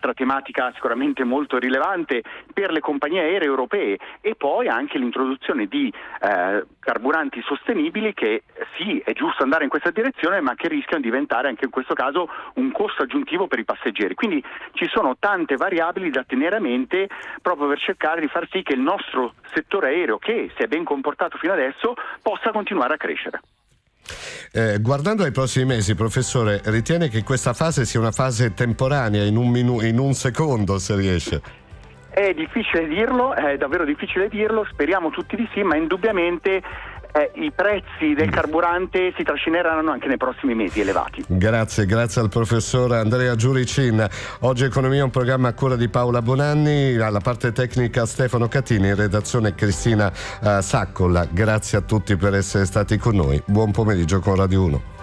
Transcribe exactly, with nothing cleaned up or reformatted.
un'altra tematica sicuramente molto rilevante per le compagnie aeree europee, e poi anche l'introduzione di eh, carburanti sostenibili che sì, è giusto andare in questa direzione, ma che rischiano di diventare anche in questo caso un costo aggiuntivo per i passeggeri. Quindi ci sono tante variabili da tenere a mente proprio per cercare di far sì che il nostro settore aereo, che si è ben comportato fino adesso, possa continuare a crescere. Eh, guardando ai prossimi mesi, professore, ritiene che questa fase sia una fase temporanea, in un, minu- in un secondo, se riesce? È difficile dirlo, è davvero difficile dirlo, speriamo tutti di sì, ma indubbiamente eh, i prezzi del carburante si trascineranno anche nei prossimi mesi elevati. Grazie, grazie al professor Andrea Giuricin. Oggi Economia è un programma a cura di Paola Bonanni, alla parte tecnica Stefano Catini, in redazione Cristina uh, Saccola. Grazie a tutti per essere stati con noi. Buon pomeriggio con Radio uno.